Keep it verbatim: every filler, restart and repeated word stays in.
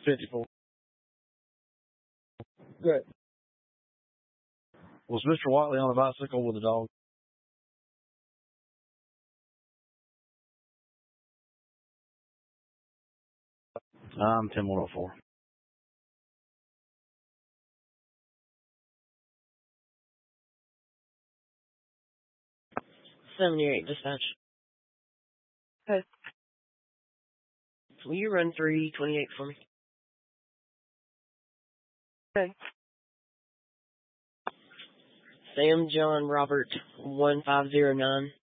fifty-four. Good. Was Mister Watley on a bicycle with a dog? I'm ten one oh four. seventy-eight, dispatch. Okay. Will you run three twenty-eight for me? Okay. Sam John Robert one five zero nine.